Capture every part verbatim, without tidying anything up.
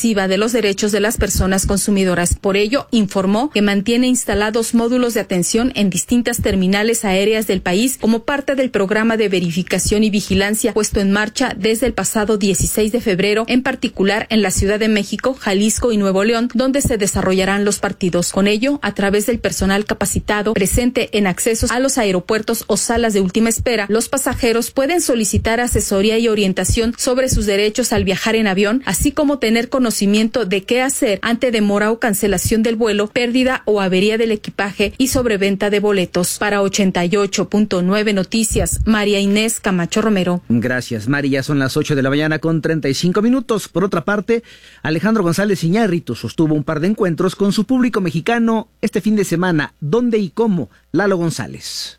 masiva de los derechos de las personas consumidoras. Por ello, informó que mantiene instalados módulos de atención en distintas terminales aéreas del país como parte del programa de verificación y vigilancia puesto en marcha desde el pasado dieciséis de febrero, en particular en la Ciudad de México, Jalisco y Nuevo León, donde se desarrollarán los partidos. Con ello, a través del personal capacitado presente en accesos a los aeropuertos o salas de última espera, los pasajeros pueden solicitar asesoría y orientación sobre sus derechos al viajar en avión, así como tener conocimiento de qué hacer ante demora o cancelación del vuelo, pérdida o avería del equipaje y sobreventa de boletos. Para ochenta y ocho punto nueve Noticias, María Inés Camacho Romero. Gracias, María. Ya son las ocho de la mañana con treinta y cinco minutos. Por otra parte, Alejandro González Iñárritu sostuvo un par de encuentros con su público mexicano este fin de semana. ¿Dónde y cómo? Lalo González.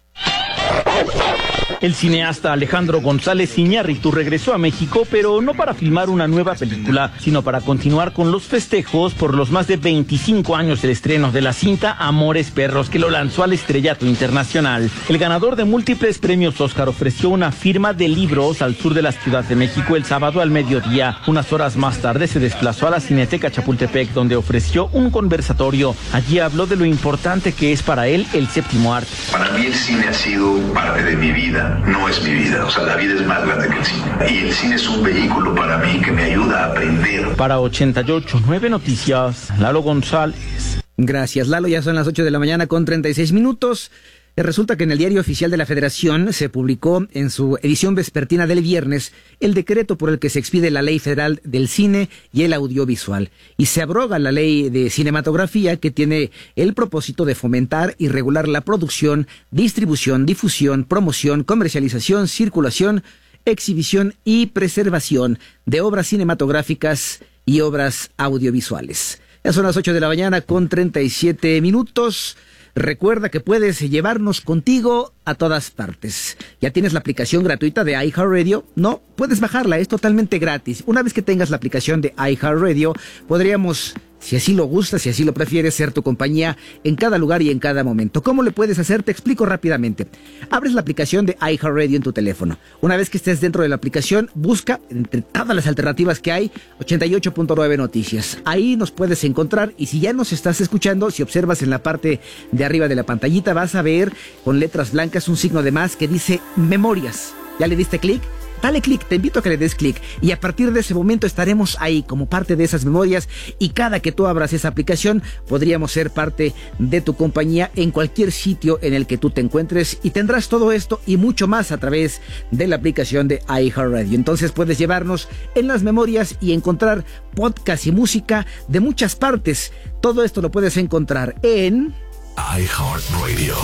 El cineasta Alejandro González Iñárritu regresó a México, pero no para filmar una nueva película, sino para continuar con los festejos por los más de veinticinco años del estreno de la cinta Amores Perros, que lo lanzó al estrellato internacional. El ganador de múltiples premios Oscar ofreció una firma de libros al sur de la Ciudad de México el sábado al mediodía. Unas horas más tarde se desplazó a la Cineteca Chapultepec, donde ofreció un conversatorio. Allí habló de lo importante que es para él el séptimo arte. Para mí el cine ha sido parte de mi vida. No es mi vida, o sea, la vida es más grande que el cine. Y el cine es un vehículo para mí que me ayuda a aprender. Para ochenta y ocho punto nueve Noticias, Lalo González. Gracias, Lalo. Ya son las ocho de la mañana con treinta y seis minutos. Resulta que en el Diario Oficial de la Federación se publicó en su edición vespertina del viernes el decreto por el que se expide la Ley Federal del Cine y el Audiovisual, y se abroga la Ley de Cinematografía, que tiene el propósito de fomentar y regular la producción, distribución, difusión, promoción, comercialización, circulación, exhibición y preservación de obras cinematográficas y obras audiovisuales. Ya son las ocho de la mañana con treinta y siete minutos. Recuerda que puedes llevarnos contigo a todas partes. ¿Ya tienes la aplicación gratuita de iHeartRadio? No, puedes bajarla, es totalmente gratis. Una vez que tengas la aplicación de iHeartRadio, podríamos, si así lo gustas, si así lo prefieres, ser tu compañía en cada lugar y en cada momento. ¿Cómo le puedes hacer? Te explico rápidamente. Abres la aplicación de iHeartRadio en tu teléfono. Una vez que estés dentro de la aplicación, busca entre todas las alternativas que hay, ochenta y ocho punto nueve Noticias. Ahí nos puedes encontrar, y si ya nos estás escuchando, si observas en la parte de arriba de la pantallita, vas a ver con letras blancas un signo de más que dice Memorias. ¿Ya le diste clic? Dale clic, te invito a que le des clic, y a partir de ese momento estaremos ahí como parte de esas memorias, y cada que tú abras esa aplicación podríamos ser parte de tu compañía en cualquier sitio en el que tú te encuentres, y tendrás todo esto y mucho más a través de la aplicación de iHeartRadio. Entonces puedes llevarnos en las memorias y encontrar podcast y música de muchas partes. Todo esto lo puedes encontrar en iHeartRadio.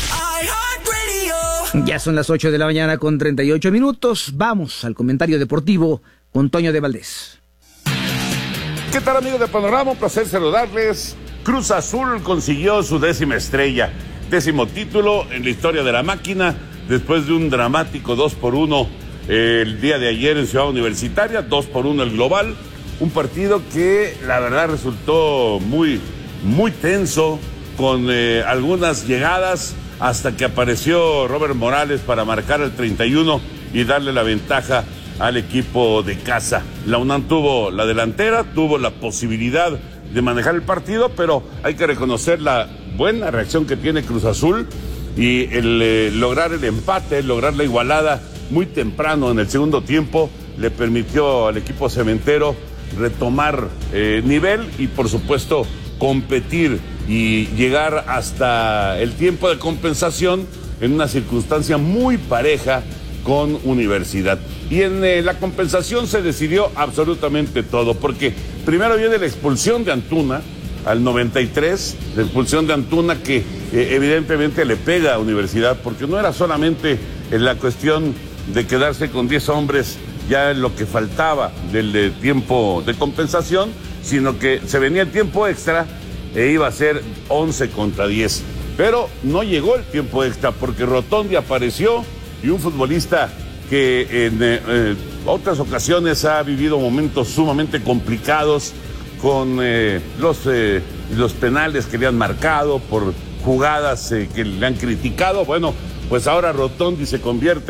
Ya son las ocho de la mañana con treinta y ocho minutos. Vamos al comentario deportivo con Toño de Valdés. ¿Qué tal, amigos de Panorama? Un placer saludarles. Cruz Azul consiguió su décima estrella, décimo título en la historia de la máquina, después de un dramático dos por uno el día de ayer en Ciudad Universitaria, dos por uno el global. Un partido que la verdad resultó muy, muy tenso, con eh, algunas llegadas, hasta que apareció Robert Morales para marcar el treinta y uno y darle la ventaja al equipo de casa. La UNAM tuvo la delantera, tuvo la posibilidad de manejar el partido, pero hay que reconocer la buena reacción que tiene Cruz Azul y el eh, lograr el empate, lograr la igualada muy temprano en el segundo tiempo, le permitió al equipo cementero retomar eh, nivel y, por supuesto, competir y llegar hasta el tiempo de compensación en una circunstancia muy pareja con Universidad. Y en eh, la compensación se decidió absolutamente todo, porque primero viene la expulsión de Antuna al noventa y tres, la expulsión de Antuna que eh, evidentemente le pega a Universidad, porque no era solamente en la cuestión de quedarse con diez hombres ya en lo que faltaba del de tiempo de compensación, sino que se venía el tiempo extra e iba a ser once contra diez. Pero no llegó el tiempo extra porque Rotondi apareció, y un futbolista que en eh, otras ocasiones ha vivido momentos sumamente complicados con eh, los, eh, los penales que le han marcado, por jugadas eh, que le han criticado. Bueno, pues ahora Rotondi se convierte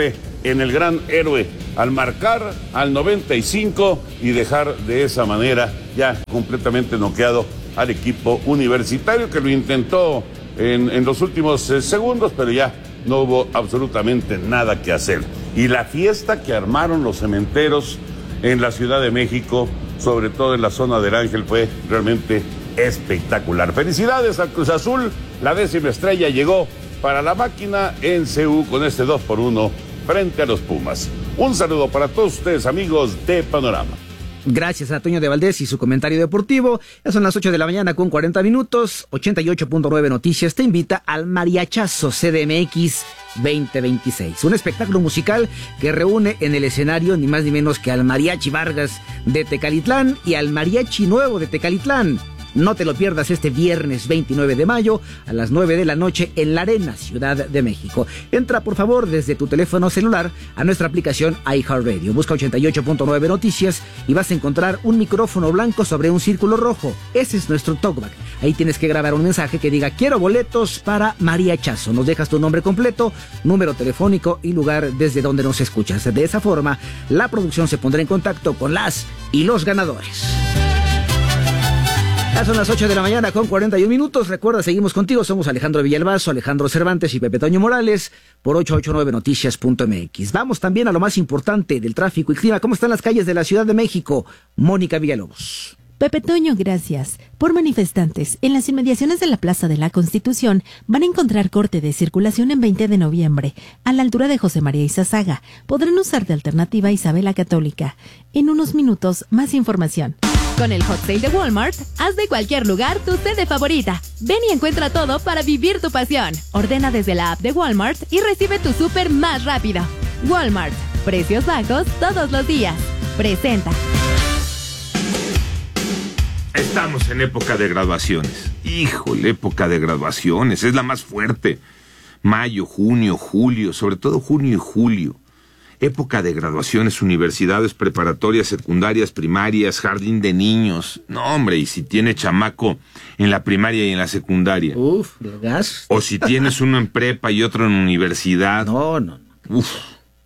en el gran héroe al marcar al noventa y cinco y dejar de esa manera ya completamente noqueado al equipo universitario, que lo intentó en, en los últimos eh, segundos, pero ya no hubo absolutamente nada que hacer. Y la fiesta que armaron los cementeros en la Ciudad de México, sobre todo en la zona del Ángel, fue realmente espectacular. Felicidades al Cruz Azul, la décima estrella llegó para la máquina en C U con este dos por uno frente a los Pumas. Un saludo para todos ustedes, amigos de Panorama. Gracias a Toño de Valdés y su comentario deportivo. Ya son las ocho de la mañana con cuarenta minutos. ochenta y ocho punto nueve Noticias te invita al Mariachazo C D M X veinte veintiséis. Un espectáculo musical que reúne en el escenario ni más ni menos que al Mariachi Vargas de Tecalitlán y al Mariachi Nuevo de Tecalitlán. No te lo pierdas este viernes veintinueve de mayo a las nueve de la noche en la Arena, Ciudad de México. Entra por favor desde tu teléfono celular a nuestra aplicación iHeartRadio. Busca ochenta y ocho punto nueve Noticias y vas a encontrar un micrófono blanco sobre un círculo rojo. Ese es nuestro talkback. Ahí tienes que grabar un mensaje que diga quiero boletos para Mariachazo. Nos dejas tu nombre completo, número telefónico y lugar desde donde nos escuchas. De esa forma, la producción se pondrá en contacto con las y los ganadores. Ya son las ocho de la mañana con cuarenta y un minutos. Recuerda, seguimos contigo. Somos Alejandro Villalbazo, Alejandro Cervantes y Pepe Toño Morales por ochocientos ochenta y nueve noticias punto m x. Vamos también a lo más importante del tráfico y clima. ¿Cómo están las calles de la Ciudad de México? Mónica Villalobos. Pepe Toño, gracias. Por manifestantes, en las inmediaciones de la Plaza de la Constitución van a encontrar corte de circulación en veinte de noviembre, a la altura de José María Izazaga. Podrán usar de alternativa Isabela Católica. En unos minutos, más información. Con el Hot Sale de Walmart, haz de cualquier lugar tu sede favorita. Ven y encuentra todo para vivir tu pasión. Ordena desde la app de Walmart y recibe tu súper más rápido. Walmart, precios bajos todos los días. Presenta. Estamos en época de graduaciones. Híjole, época de graduaciones. Es la más fuerte. Mayo, junio, julio, sobre todo junio y julio. Época de graduaciones, universidades, preparatorias, secundarias, primarias, jardín de niños. No, hombre, y si tiene chamaco en la primaria y en la secundaria. Uf, el gas. O si tienes uno en prepa y otro en universidad. No, no, no. Uf.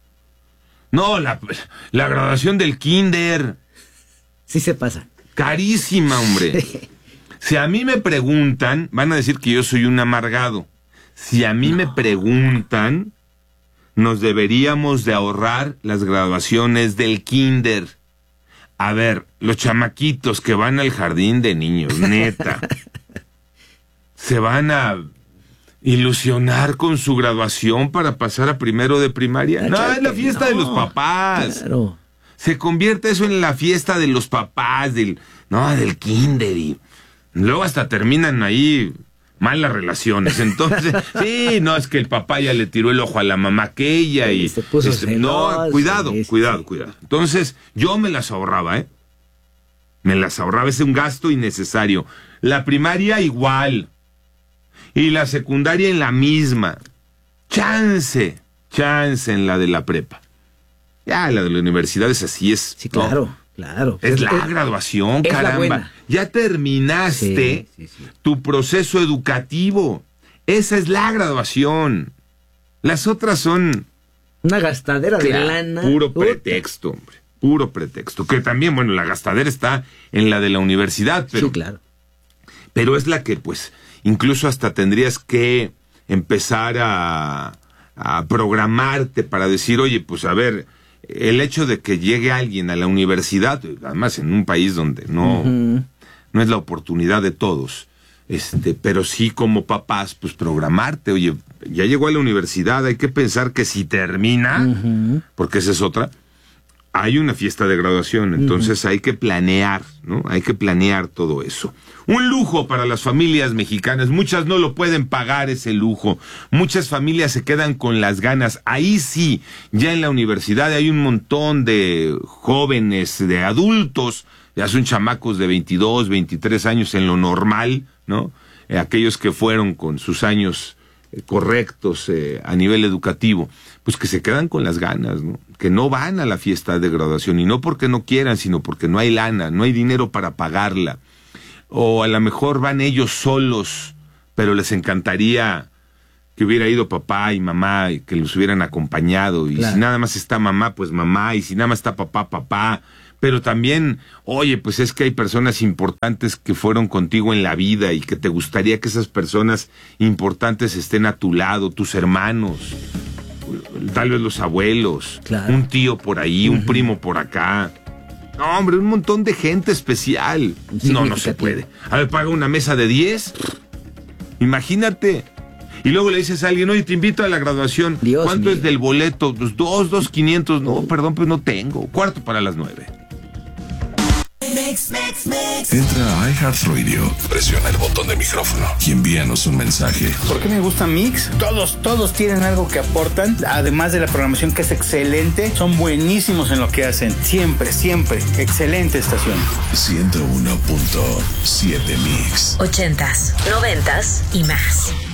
No, la, la graduación del kinder. Sí se pasa. Carísima, hombre. Si a mí me preguntan, van a decir que yo soy un amargado. Si a mí no. me preguntan, nos deberíamos de ahorrar las graduaciones del kinder. A ver, los chamaquitos que van al jardín de niños, neta, se van a ilusionar con su graduación para pasar a primero de primaria. No, es la fiesta no. de los papás. Claro. Se convierte eso en la fiesta de los papás, del, no, del kinder, y luego hasta terminan ahí malas relaciones. Entonces, sí, no, es que el papá ya le tiró el ojo a la mamá aquella y se puso este, no, cuidado, sí, cuidado, sí. cuidado. Entonces, yo me las ahorraba, ¿eh? Me las ahorraba, es un gasto innecesario. La primaria igual. Y la secundaria en la misma. Chance, chance en la de la prepa. Ya, la de la universidad es así, es. Sí, claro, no. claro. Es, es la es, graduación, es caramba. Ya terminaste sí, sí, sí. tu proceso educativo. Esa es la graduación. Las otras son una gastadera claro, de lana. Puro pretexto, hombre. Puro pretexto. Que también, bueno, la gastadera está en la de la universidad, pero. Sí, claro. Pero es la que, pues, incluso hasta tendrías que empezar a, a programarte para decir, oye, pues a ver. El hecho de que llegue alguien a la universidad, además en un país donde no, uh-huh. no es la oportunidad de todos, este, pero sí como papás, pues programarte, oye, ya llegó a la universidad, hay que pensar que si termina, uh-huh. porque esa es otra, hay una fiesta de graduación, entonces uh-huh. hay que planear, ¿no? Hay que planear todo eso. Un lujo para las familias mexicanas, muchas no lo pueden pagar ese lujo, muchas familias se quedan con las ganas, ahí sí, ya en la universidad hay un montón de jóvenes, de adultos, ya son chamacos de veintidós, veintitrés años en lo normal, ¿no? Eh, aquellos que fueron con sus años eh, correctos eh, a nivel educativo, pues que se quedan con las ganas, ¿no? Que no van a la fiesta de graduación, y no porque no quieran, sino porque no hay lana, no hay dinero para pagarla. O a lo mejor van ellos solos, pero les encantaría que hubiera ido papá y mamá y que los hubieran acompañado. Y claro, si nada más está mamá, pues mamá. Y si nada más está papá, papá. Pero también, oye, pues es que hay personas importantes que fueron contigo en la vida y que te gustaría que esas personas importantes estén a tu lado, tus hermanos, tal vez los abuelos, claro, un tío por ahí, uh-huh, un primo por acá. No, hombre, un montón de gente especial. No, no se puede. A ver, paga una mesa de diez. Imagínate. Y luego le dices a alguien, oye, te invito a la graduación. Dios ¿Cuánto mío. es del boleto? Pues dos, dos, quinientos. No, perdón, pues no tengo. Cuarto para las nueve. Mix, mix, mix. Entra a iHeartRadio, presiona el botón de micrófono y envíanos un mensaje. ¿Por qué me gusta Mix? Todos, todos tienen algo que aportan, además de la programación que es excelente, son buenísimos en lo que hacen. Siempre, siempre, excelente estación. ciento uno punto siete Mix. Ochentas, noventas y más.